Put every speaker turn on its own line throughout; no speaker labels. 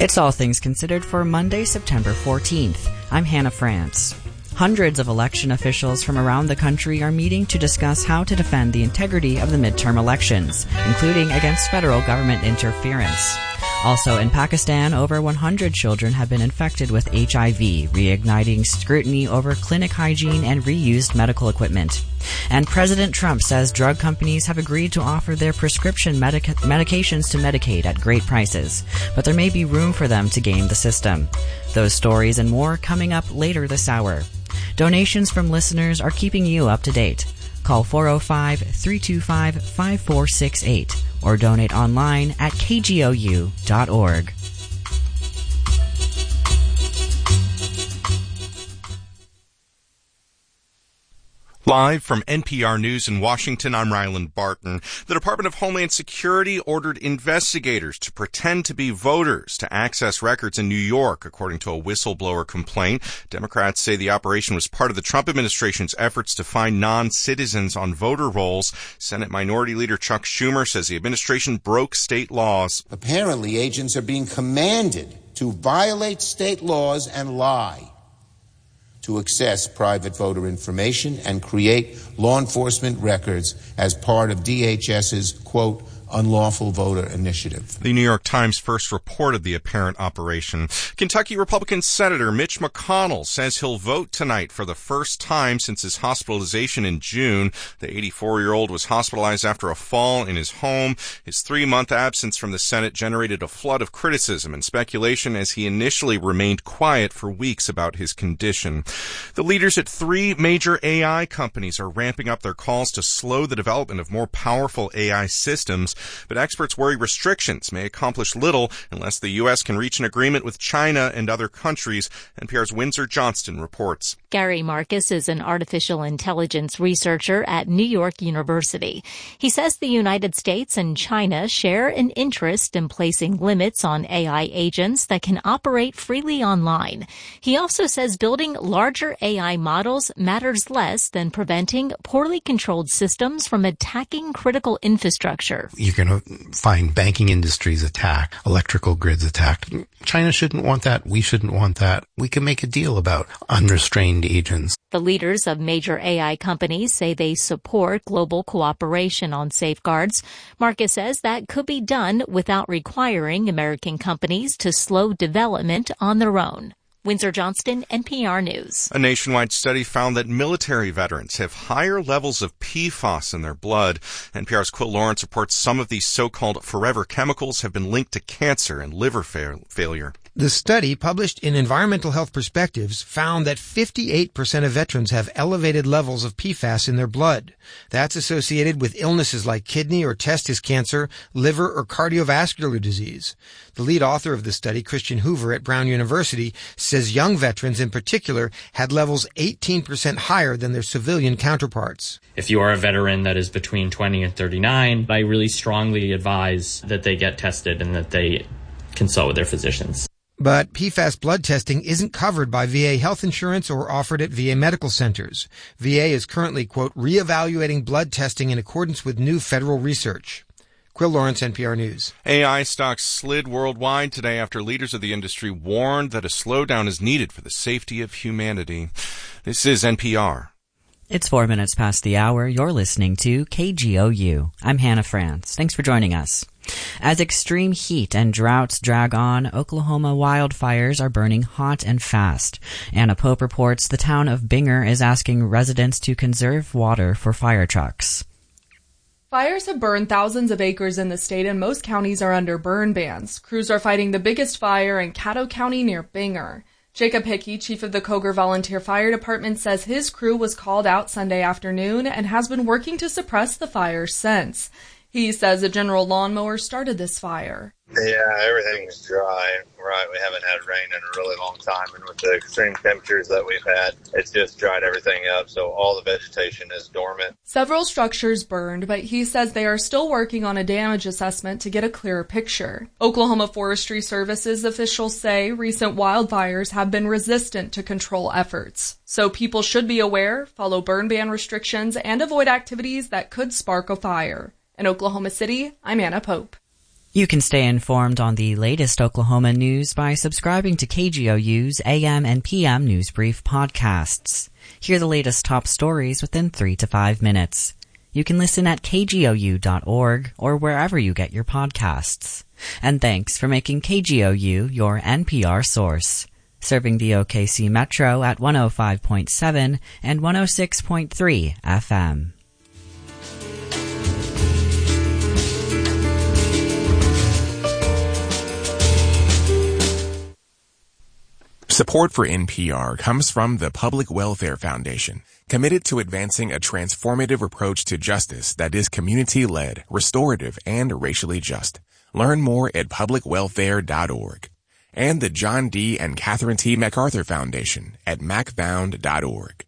It's All Things Considered for Monday, September 14th. I'm Hannah France. Hundreds of election officials from around the country are meeting to discuss how to defend the integrity of the midterm elections, including against federal government interference. Also in Pakistan, over 100 children have been infected with HIV, reigniting scrutiny over clinic hygiene and reused medical equipment. And President Trump says drug companies have agreed to offer their prescription medications to Medicaid at great prices, but there may be room for them to game the system. Those stories and more coming up later this hour. Donations from listeners are keeping you up to date. Call 405-325-5468 or donate online at kgou.org.
Live from NPR News in Washington, I'm Ryland Barton. The Department of Homeland Security ordered investigators to pretend to be voters to access records in New York, according to a whistleblower complaint. Democrats say the operation was part of the Trump administration's efforts to find non-citizens on voter rolls. Senate Minority Leader Chuck Schumer says the administration broke state laws.
Apparently, agents are being commanded to violate state laws and lie to access private voter information and create law enforcement records as part of DHS's, quote, unlawful voter initiative.
The New York Times first reported the apparent operation. Kentucky Republican Senator Mitch McConnell says he'll vote tonight for the first time since his hospitalization in June. The 84-year-old was hospitalized after a fall in his home. His 3-month absence from the Senate generated a flood of criticism and speculation as he initially remained quiet for weeks about his condition. The leaders at 3 major AI companies are ramping up their calls to slow the development of more powerful AI systems. But experts worry restrictions may accomplish little unless the U.S. can reach an agreement with China and other countries. NPR's Windsor Johnston reports.
Gary Marcus is an artificial intelligence researcher at New York University. He says the United States and China share an interest in placing limits on AI agents that can operate freely online. He also says building larger AI models matters less than preventing poorly controlled systems from attacking critical infrastructure.
You're going to find banking industries attacked, electrical grids attacked. China shouldn't want that. We shouldn't want that. We can make a deal about unrestrained agents.
The leaders of major AI companies say they support global cooperation on safeguards. Marcus says that could be done without requiring American companies to slow development on their own. Windsor Johnston, NPR News.
A nationwide study found that military veterans have higher levels of PFAS in their blood. NPR's Quill Lawrence reports some of these so-called forever chemicals have been linked to cancer and liver failure.
The study, published in Environmental Health Perspectives, found that 58% of veterans have elevated levels of PFAS in their blood. That's associated with illnesses like kidney or testis cancer, liver, or cardiovascular disease. The lead author of the study, Christian Hoover at Brown University, says young veterans in particular had levels 18% higher than their civilian counterparts.
If you are a veteran that is between 20 and 39, I really strongly advise that they get tested and that they consult with their physicians.
But PFAS blood testing isn't covered by VA health insurance or offered at VA medical centers. VA is currently, quote, reevaluating blood testing in accordance with new federal research. Quill Lawrence, NPR News.
AI stocks slid worldwide today after leaders of the industry warned that a slowdown is needed for the safety of humanity. This is NPR.
It's 4 minutes past the hour. You're listening to KGOU. I'm Hannah France. Thanks for joining us. As extreme heat and droughts drag on, Oklahoma wildfires are burning hot and fast. Anna Pope reports the town of Binger is asking residents to conserve water for fire trucks.
Fires have burned thousands of acres in the state, and most counties are under burn bans. Crews are fighting the biggest fire in Caddo County near Binger. Jacob Hickey, chief of the Coger Volunteer Fire Department, says his crew was called out Sunday afternoon and has been working to suppress the fire since. He says a General lawnmower started this fire.
Yeah, everything's dry, right? We haven't had rain in a really long time, and with the extreme temperatures that we've had, it's just dried everything up, so all the vegetation is dormant.
Several structures burned, but he says they are still working on a damage assessment to get a clearer picture. Oklahoma Forestry Services officials say recent wildfires have been resistant to control efforts. So people should be aware, follow burn ban restrictions, and avoid activities that could spark a fire. In Oklahoma City, I'm Anna Pope.
You can stay informed on the latest Oklahoma news by subscribing to KGOU's AM and PM News Brief podcasts. Hear the latest top stories within 3 to 5 minutes. You can listen at kgou.org or wherever you get your podcasts. And thanks for making KGOU your NPR source. Serving the OKC Metro at 105.7 and 106.3 FM.
Support for NPR comes from the Public Welfare Foundation, committed to advancing a transformative approach to justice that is community-led, restorative, and racially just. Learn more at publicwelfare.org. And the John D. and Catherine T. MacArthur Foundation at macfound.org.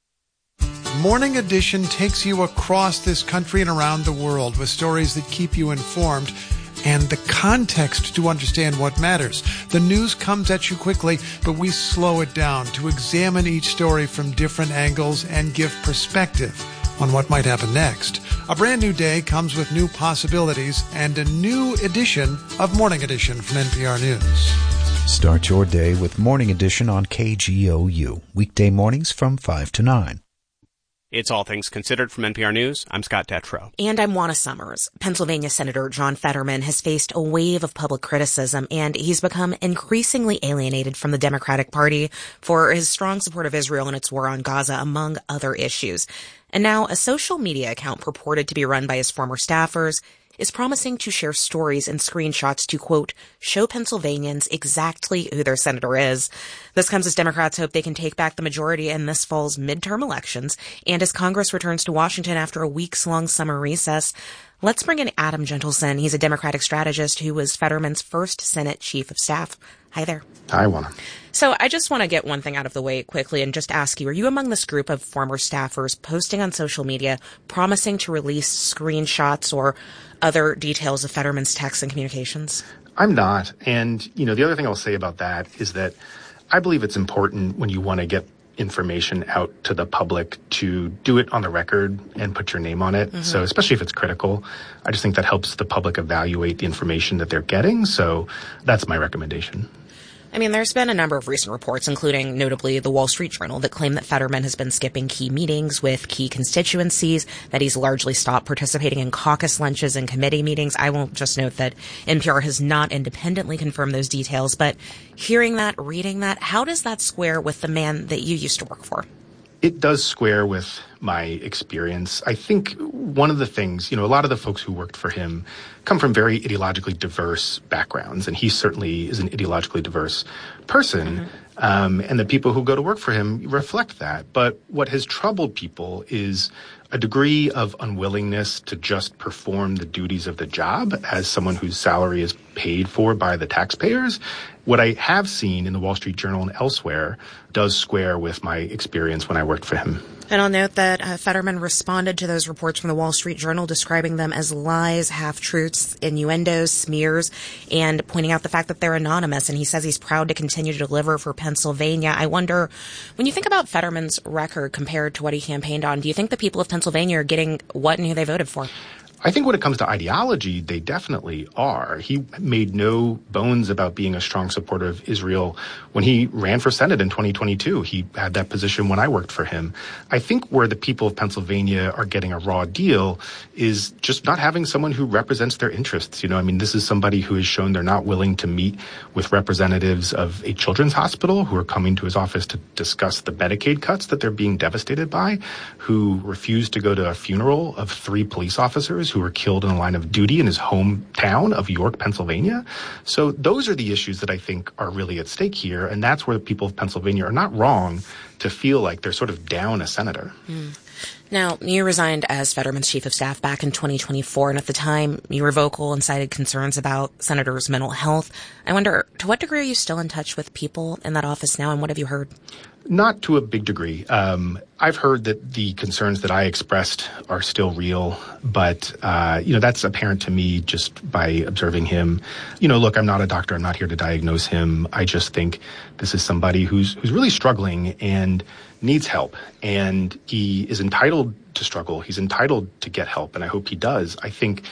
Morning Edition takes you across this country and around the world with stories that keep you informed and the context to understand what matters. The news comes at you quickly, but we slow it down to examine each story from different angles and give perspective on what might happen next. A brand new day comes with new possibilities and a new edition of Morning Edition from NPR News.
Start your day with Morning Edition on KGOU, weekday mornings from 5 to 9.
It's All Things Considered from NPR News. I'm Scott Detrow.
And I'm Juana Summers. Pennsylvania Senator John Fetterman has faced a wave of public criticism, and he's become increasingly alienated from the Democratic Party for his strong support of Israel and its war on Gaza, among other issues. And now a social media account purported to be run by his former staffers is promising to share stories and screenshots to, quote, show Pennsylvanians exactly who their senator is. This comes as Democrats hope they can take back the majority in this fall's midterm elections and as Congress returns to Washington after a weeks-long summer recess. Let's bring in Adam Gentleson. He's a Democratic strategist who was Fetterman's first Senate chief of staff. Hi there.
Hi, Juana.
So I just want to get one thing out of the way quickly and just ask you, are you among this group of former staffers posting on social media promising to release screenshots or other details of Fetterman's texts and communications?
I'm not. And, the other thing I'll say about that is that I believe it's important when you want to get information out to the public to do it on the record and put your name on it. Mm-hmm. So especially if it's critical, I just think that helps the public evaluate the information that they're getting. So that's my recommendation.
I mean, there's been a number of recent reports, including notably the Wall Street Journal, that claim that Fetterman has been skipping key meetings with key constituencies, that he's largely stopped participating in caucus lunches and committee meetings. I will just note that NPR has not independently confirmed those details, but hearing that, reading that, how does that square with the man that you used to work for?
It does square with my experience. I think one of the things, a lot of the folks who worked for him come from very ideologically diverse backgrounds, and he certainly is an ideologically diverse person. Mm-hmm. And the people who go to work for him reflect that. But what has troubled people is a degree of unwillingness to just perform the duties of the job as someone whose salary is paid for by the taxpayers. What I have seen in the Wall Street Journal and elsewhere does square with my experience when I worked for him.
And I'll note that Fetterman responded to those reports from the Wall Street Journal, describing them as lies, half-truths, innuendos, smears, and pointing out the fact that they're anonymous. And he says he's proud to continue to deliver for Pennsylvania. I wonder, when you think about Fetterman's record compared to what he campaigned on, do you think the people of Pennsylvania are getting what and who they voted for?
I think when it comes to ideology, they definitely are. He made no bones about being a strong supporter of Israel. When he ran for Senate in 2022, he had that position when I worked for him. I think where the people of Pennsylvania are getting a raw deal is just not having someone who represents their interests. This is somebody who has shown they're not willing to meet with representatives of a children's hospital who are coming to his office to discuss the Medicaid cuts that they're being devastated by, who refused to go to a funeral of 3 police officers who were killed in the line of duty in his hometown of York, Pennsylvania. So those are the issues that I think are really at stake here. And that's where the people of Pennsylvania are not wrong to feel like they're sort of down a senator.
Mm. Now, you resigned as Fetterman's chief of staff back in 2024, and at the time, you were vocal and cited concerns about senators' mental health. I wonder, to what degree are you still in touch with people in that office now, and what have you heard?
Not to a big degree. I've heard that the concerns that I expressed are still real, but, that's apparent to me just by observing him. Look, I'm not a doctor. I'm not here to diagnose him. I just think this is somebody who's really struggling and needs help, and he is entitled to struggle. He's entitled to get help, and I hope he does. I think,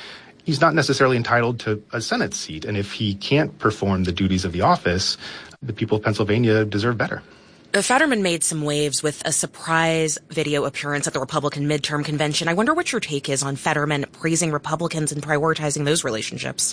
he's not necessarily entitled to a Senate seat. And if he can't perform the duties of the office, the people of Pennsylvania deserve better.
Fetterman made some waves with a surprise video appearance at the Republican midterm convention. I wonder what your take is on Fetterman praising Republicans and prioritizing those relationships.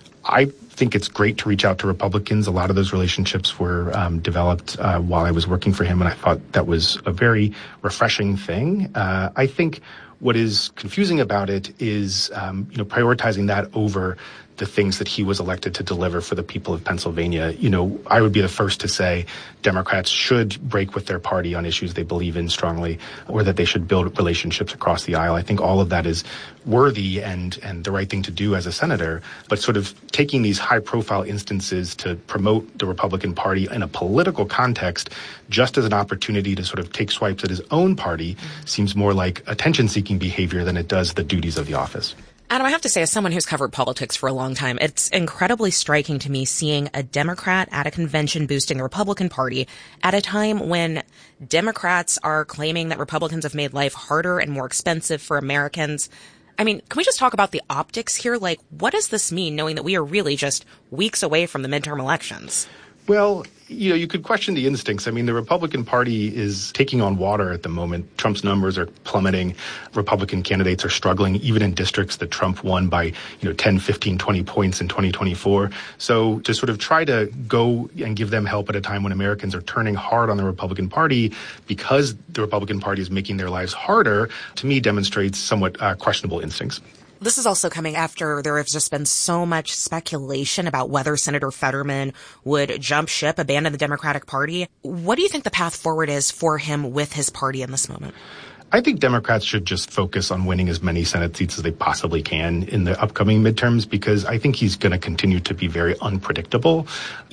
I think it's great to reach out to Republicans. A lot of those relationships were developed while I was working for him, and I thought that was a very refreshing thing. I think what is confusing about it is prioritizing that over the things that he was elected to deliver for the people of Pennsylvania. I would be the first to say Democrats should break with their party on issues they believe in strongly, or that they should build relationships across the aisle. I think all of that is worthy and the right thing to do as a senator, but sort of taking these high-profile instances to promote the Republican Party in a political context just as an opportunity to sort of take swipes at his own party seems more like attention-seeking behavior than it does the duties of the office.
Adam, I have to say, as someone who's covered politics for a long time, it's incredibly striking to me seeing a Democrat at a convention boosting the Republican Party at a time when Democrats are claiming that Republicans have made life harder and more expensive for Americans. I mean, can we just talk about the optics here? Like, what does this mean, knowing that we are really just weeks away from the midterm elections?
Well, you could question the instincts. I mean, the Republican Party is taking on water at the moment. Trump's numbers are plummeting. Republican candidates are struggling, even in districts that Trump won by, 10, 15, 20 points in 2024. So to sort of try to go and give them help at a time when Americans are turning hard on the Republican Party because the Republican Party is making their lives harder, to me demonstrates somewhat questionable instincts.
This is also coming after there has just been so much speculation about whether Senator Fetterman would jump ship, abandon the Democratic Party. What do you think the path forward is for him with his party in this moment?
I think Democrats should just focus on winning as many Senate seats as they possibly can in the upcoming midterms, because I think he's going to continue to be very unpredictable.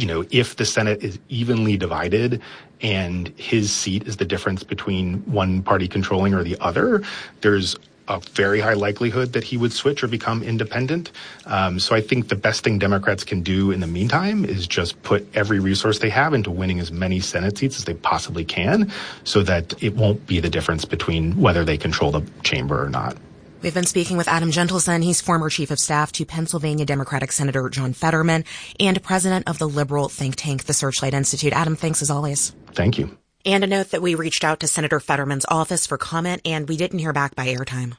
If the Senate is evenly divided and his seat is the difference between one party controlling or the other, there's a very high likelihood that he would switch or become independent. So I think the best thing Democrats can do in the meantime is just put every resource they have into winning as many Senate seats as they possibly can, so that it won't be the difference between whether they control the chamber or not.
We've been speaking with Adam Gentleson. He's former chief of staff to Pennsylvania Democratic Senator John Fetterman and president of the liberal think tank, the Searchlight Institute. Adam, thanks as always.
Thank you.
And a note that we reached out to Senator Fetterman's office for comment, and we didn't hear back by airtime.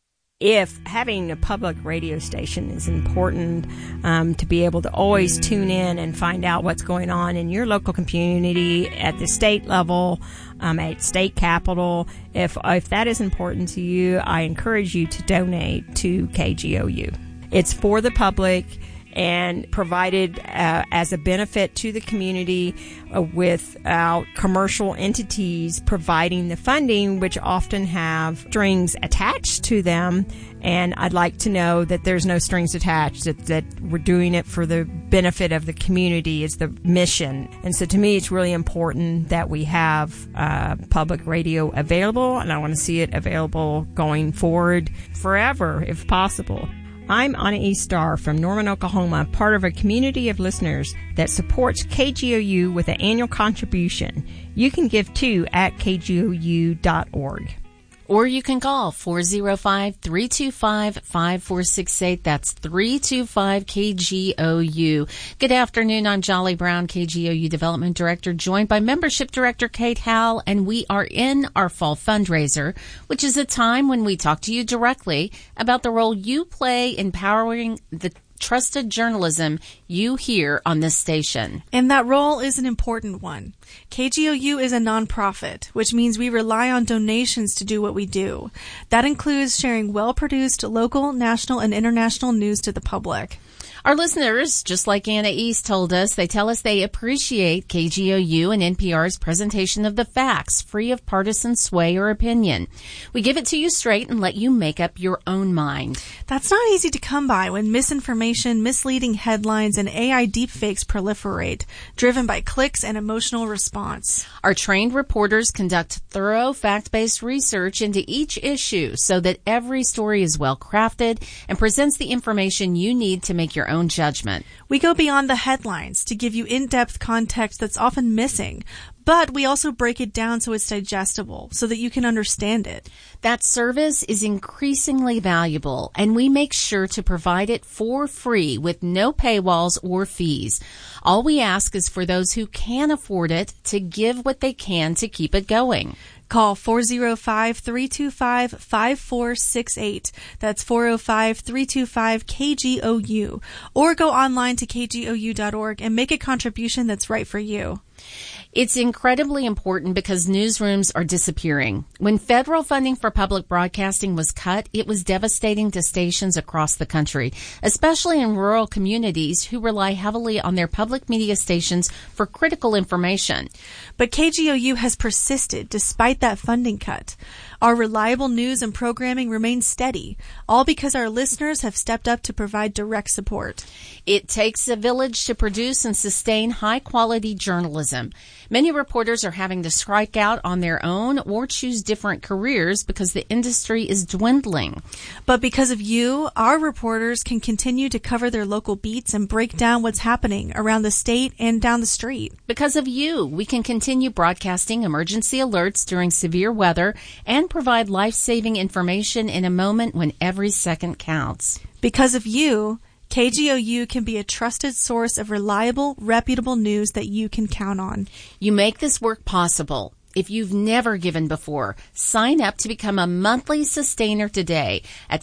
If having a public radio station is important, to be able to always tune in and find out what's going on in your local community at the state level, at state capitol, if that is important to you, I encourage you to donate to KGOU. It's for the public and provided as a benefit to the community without commercial entities providing the funding, which often have strings attached to them. And I'd like to know that there's no strings attached, that we're doing it for the benefit of the community is the mission. And so to me, it's really important that we have public radio available, and I want to see it available going forward forever, if possible. I'm Anna E. Starr from Norman, Oklahoma, part of a community of listeners that supports KGOU with an annual contribution. You can give too at kgou.org.
Or you can call 405-325-5468. That's 325-KGOU. Good afternoon. I'm Jolly Brown, KGOU Development Director, joined by Membership Director Kate Howell, and we are in our fall fundraiser, which is a time when we talk to you directly about the role you play in powering the trusted journalism you hear on this station.
And that role is an important one. KGOU is a nonprofit, which means we rely on donations to do what we do. That includes sharing well-produced local, national, and international news to the public.
Our listeners, just like Anna East told us, they tell us they appreciate KGOU and NPR's presentation of the facts, free of partisan sway or opinion. We give it to you straight and let you make up your own mind.
That's not easy to come by when misinformation, misleading headlines, and AI deepfakes proliferate, driven by clicks and emotional response.
Our trained reporters conduct thorough, fact-based research into each issue so that every story is well crafted and presents the information you need to make your your own judgment.
We go beyond the headlines to give you in-depth context that's often missing, but we also break it down so it's digestible, so that you can understand it.
That service is increasingly valuable, and we make sure to provide it for free with no paywalls or fees. All we ask is for those who can afford it to give what they can to keep it going.
Call 405-325-5468. That's 405-325-KGOU. Or go online to kgou.org and make a contribution that's right for you.
It's incredibly important because newsrooms are disappearing. When federal funding for public broadcasting was cut, it was devastating to stations across the country, especially in rural communities who rely heavily on their public media stations for critical information.
But KGOU has persisted despite that funding cut. Our reliable news and programming remains steady, all because our listeners have stepped up to provide direct support.
It takes a village to produce and sustain high-quality journalism. Many reporters are having to strike out on their own or choose different careers because the industry is dwindling.
But because of you, our reporters can continue to cover their local beats and break down what's happening around the state and down the street.
Because of you, we can continue broadcasting emergency alerts during severe weather and provide life-saving information in a moment when every second counts.
Because of you, KGOU can be a trusted source of reliable, reputable news that you can count on.
You make this work possible. If you've never given before, sign up to become a monthly sustainer today at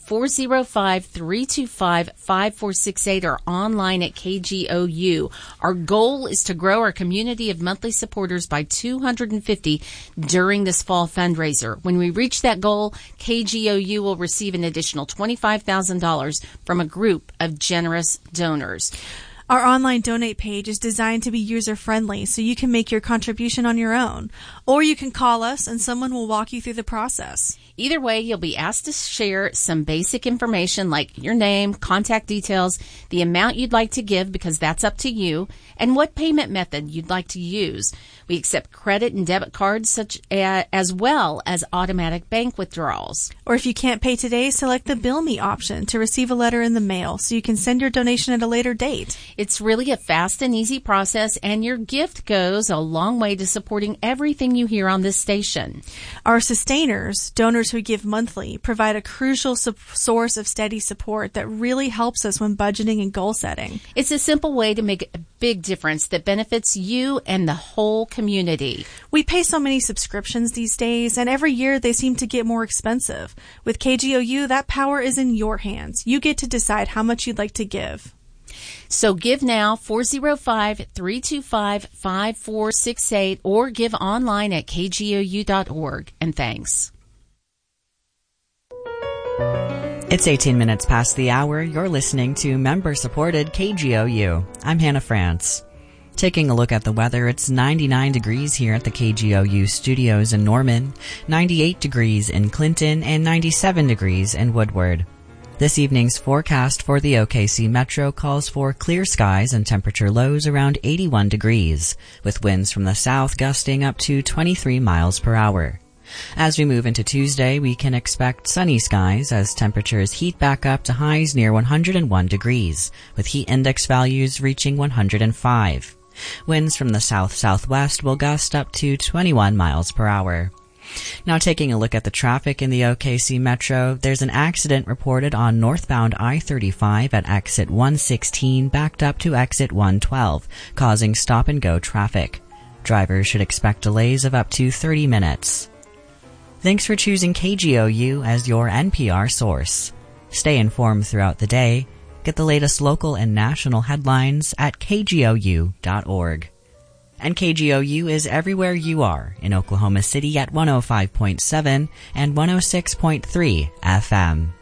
405-325-5468 or online at KGOU. Our goal is to grow our community of monthly supporters by 250 during this fall fundraiser. When we reach that goal, KGOU will receive an additional $25,000 from a group of generous donors.
Our online donate page is designed to be user-friendly, so you can make your contribution on your own. Or you can call us and someone will walk you through the process.
Either way, you'll be asked to share some basic information like your name, contact details, the amount you'd like to give because that's up to you, and what payment method you'd like to use. We accept credit and debit cards as well as automatic bank withdrawals.
Or if you can't pay today, select the Bill Me option to receive a letter in the mail so you can send your donation at a later date.
It's really a fast and easy process, and your gift goes a long way to supporting everything you hear on this station.
Our sustainers, donors who give monthly, provide a crucial source of steady support that really helps us when budgeting and goal setting.
It's a simple way to make a big difference that benefits you and the whole community.
We pay so many subscriptions these days, and every year they seem to get more expensive. With KGOU, that power is in your hands. You get to decide how much you'd like to give.
So give now, 405-325-5468, or give online at kgou.org. And thanks.
It's 18 minutes past the hour. You're listening to member-supported KGOU. I'm Hannah France. Taking a look at the weather, it's 99 degrees here at the KGOU studios in Norman, 98 degrees in Clinton, and 97 degrees in Woodward. This evening's forecast for the OKC Metro calls for clear skies and temperature lows around 81 degrees, with winds from the south gusting up to 23 miles per hour. As we move into Tuesday, we can expect sunny skies as temperatures heat back up to highs near 101 degrees, with heat index values reaching 105. Winds from the south-southwest will gust up to 21 miles per hour. Now taking a look at the traffic in the OKC Metro, there's an accident reported on northbound I-35 at exit 116 backed up to exit 112, causing stop-and-go traffic. Drivers should expect delays of up to 30 minutes. Thanks for choosing KGOU as your NPR source. Stay informed throughout the day. Get the latest local and national headlines at kgou.org. And KGOU is everywhere you are in Oklahoma City at 105.7 and 106.3 FM.